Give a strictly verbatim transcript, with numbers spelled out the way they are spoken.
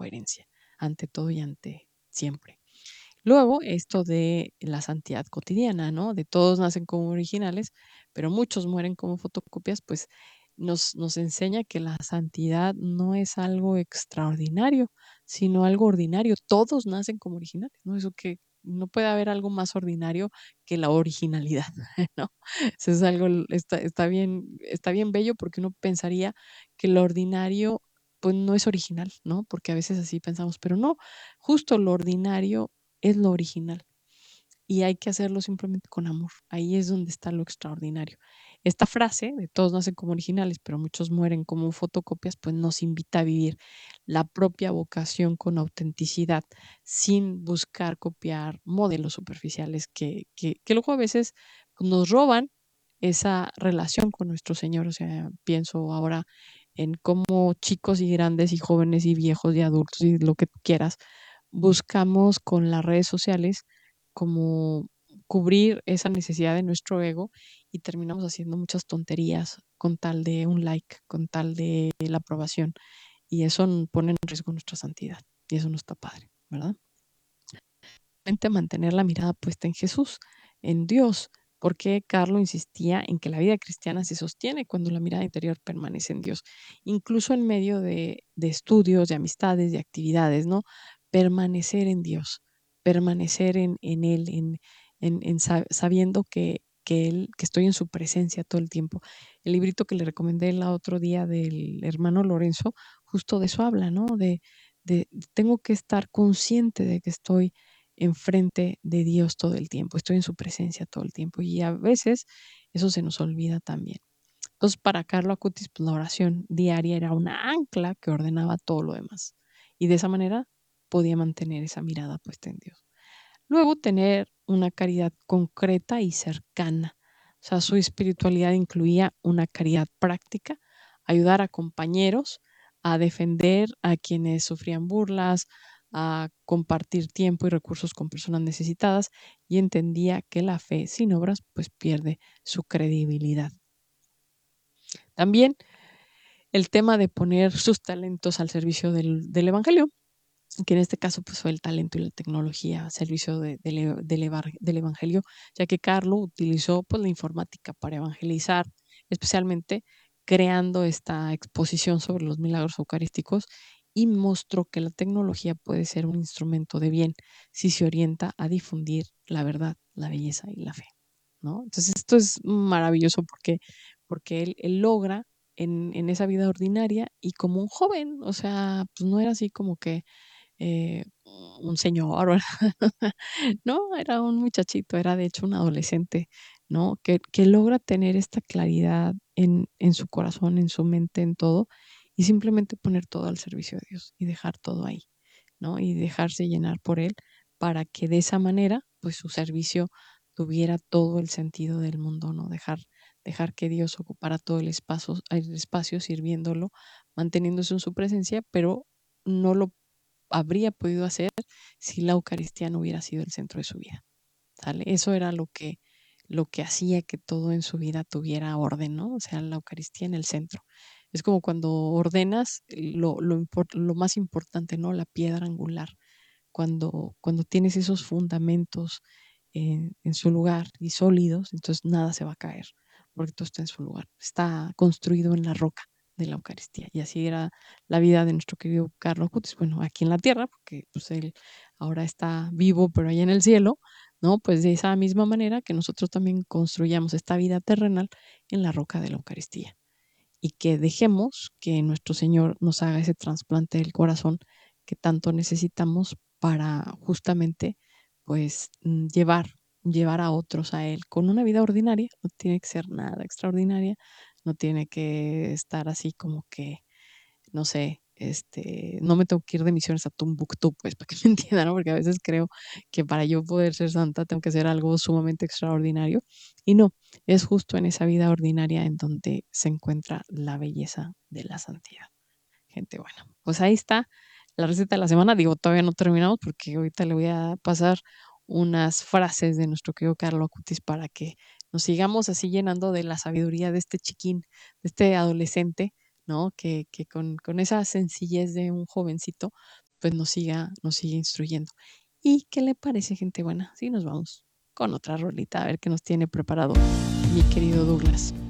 coherencia ante todo y ante siempre. Luego, esto de la santidad cotidiana, ¿no? De todos nacen como originales, pero muchos mueren como fotocopias, pues nos, nos enseña que la santidad no es algo extraordinario, sino algo ordinario. Todos nacen como originales, ¿no? Eso que no puede haber algo más ordinario que la originalidad, ¿no? Eso es algo, está, está bien, está bien bello porque uno pensaría que lo ordinario, pues no es original, ¿no? Porque a veces así pensamos, pero no, justo lo ordinario es lo original y hay que hacerlo simplemente con amor. Ahí es donde está lo extraordinario. Esta frase de todos nacen como originales, pero muchos mueren como fotocopias, pues nos invita a vivir la propia vocación con autenticidad, sin buscar copiar modelos superficiales que, que, que luego a veces pues, nos roban esa relación con nuestro Señor. O sea, pienso ahora en cómo chicos y grandes y jóvenes y viejos y adultos y lo que tú quieras, buscamos con las redes sociales como cubrir esa necesidad de nuestro ego y terminamos haciendo muchas tonterías con tal de un like, con tal de la aprobación. Y eso n- pone en riesgo nuestra santidad. Y eso no está padre, ¿verdad? Mente mantener la mirada puesta en Jesús, en Dios, porque Carlo insistía en que la vida cristiana se sostiene cuando la mirada interior permanece en Dios, incluso en medio de, de estudios, de amistades, de actividades, ¿no? Permanecer en Dios, permanecer en, en Él, en, en, en sa- sabiendo que, que, él, que estoy en su presencia todo el tiempo. El librito que le recomendé el otro día del hermano Lorenzo, justo de eso habla, ¿no? De, de tengo que estar consciente de que estoy enfrente de Dios todo el tiempo, estoy en su presencia todo el tiempo y a veces eso se nos olvida también. Entonces, para Carlo Acutis, pues, la oración diaria era una ancla que ordenaba todo lo demás y de esa manera podía mantener esa mirada puesta en Dios. Luego, tener una caridad concreta y cercana. O sea, su espiritualidad incluía una caridad práctica, ayudar a compañeros a defender a quienes sufrían burlas, a compartir tiempo y recursos con personas necesitadas y entendía que la fe sin obras pues pierde su credibilidad. También el tema de poner sus talentos al servicio del, del Evangelio, que en este caso pues fue el talento y la tecnología a servicio de- del e- del evar- del Evangelio, ya que Carlo utilizó pues la informática para evangelizar, especialmente creando esta exposición sobre los milagros eucarísticos y mostró que la tecnología puede ser un instrumento de bien si se orienta a difundir la verdad, la belleza y la fe, ¿no? Entonces esto es maravilloso porque, porque él, él logra en, en esa vida ordinaria y como un joven, o sea, pues no era así como que eh, un señor, ¿verdad? No, era un muchachito, era de hecho un adolescente, ¿no? Que, que logra tener esta claridad en, en su corazón, en su mente, en todo, y simplemente poner todo al servicio de Dios y dejar todo ahí, ¿no? Y dejarse llenar por Él para que de esa manera, pues su servicio tuviera todo el sentido del mundo, ¿no? Dejar, dejar que Dios ocupara todo el espacio, el espacio sirviéndolo, manteniéndose en su presencia, pero no lo habría podido hacer si la Eucaristía no hubiera sido el centro de su vida, ¿sale? Eso era lo que, lo que hacía que todo en su vida tuviera orden, ¿no? O sea, la Eucaristía en el centro. Es como cuando ordenas lo, lo, impor- lo más importante, ¿no? La piedra angular. Cuando, cuando tienes esos fundamentos en, en su lugar y sólidos, entonces nada se va a caer, porque todo está en su lugar. Está construido en la roca de la Eucaristía. Y así era la vida de nuestro querido Carlos Cutis, bueno, aquí en la tierra, porque pues él ahora está vivo, pero allá en el cielo, ¿no? Pues de esa misma manera que nosotros también construyamos esta vida terrenal en la roca de la Eucaristía y que dejemos que nuestro Señor nos haga ese trasplante del corazón que tanto necesitamos para justamente pues mm, llevar llevar a otros a él con una vida ordinaria, no tiene que ser nada extraordinaria, no tiene que estar así como que no sé, este, no me tengo que ir de misiones a Tombuctú, pues, para que me entiendan, ¿no? Porque a veces creo que para yo poder ser santa tengo que hacer algo sumamente extraordinario. Y no, es justo en esa vida ordinaria en donde se encuentra la belleza de la santidad. Gente, bueno, pues ahí está la receta de la semana. Digo, todavía no terminamos porque ahorita le voy a pasar unas frases de nuestro querido Carlo Acutis para que nos sigamos así llenando de la sabiduría de este chiquín, de este adolescente, ¿no? Que, que con, con esa sencillez de un jovencito pues nos siga, nos siga instruyendo. ¿Y qué le parece, gente buena? Sí, nos vamos con otra rolita, a ver qué nos tiene preparado mi querido Douglas.